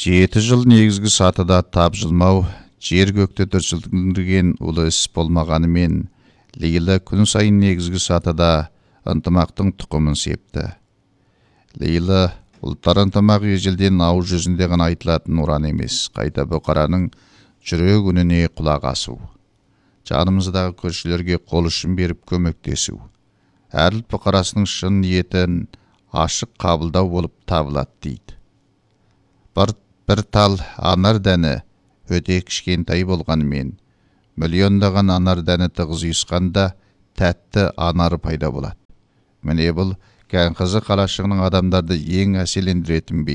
7 жыл негізгі сатыда тапжылмау, жер-көкті дүрсілдірген ұлы іс болмағанымен, Лейла күн сайын негізгі сатыда ынтымақтың тұқымын септі. Лейла ұлттар ынтымағы ежелден ау жүзінде ғана айтылатын ұран емес, қайта бұқараның жүрек үніне құлақ асу. Жанымыздағы көршілерге қол ұшын беріп көмектесу. Әр ұлт бұқарасының шын ниетін ашық қабылдау болып табылады дейді. Бір тал анар дәні өте кішкентай болғанымен, миллиондаған анар дәні тығыз ұйысқанда тәтті анары пайда болады. Міне бұл Кәңқызы қалашығының адамдарды ең әселендіретін